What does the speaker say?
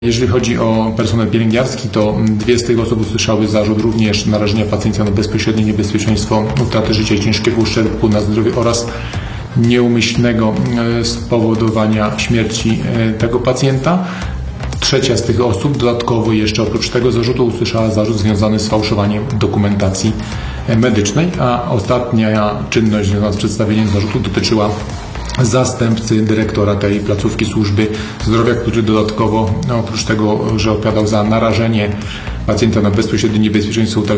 Jeżeli chodzi o personel pielęgniarski, to 2 z tych osób usłyszały zarzut również narażenia pacjenta na bezpośrednie niebezpieczeństwo utraty życia i ciężkiego uszczerbku na zdrowiu oraz nieumyślnego spowodowania śmierci tego pacjenta. 3 z tych osób dodatkowo jeszcze oprócz tego zarzutu usłyszała zarzut związany z fałszowaniem dokumentacji medycznej, a ostatnia czynność związana z przedstawieniem zarzutu dotyczyła zastępcy dyrektora tej placówki służby zdrowia, który dodatkowo oprócz tego, że odpowiadał za narażenie pacjenta na bezpośrednie niebezpieczeństwo